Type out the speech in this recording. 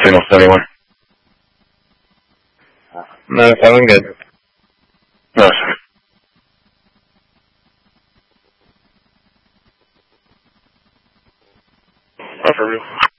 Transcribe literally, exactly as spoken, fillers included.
signal anywhere. No, sounding good. No, sir. Not for real.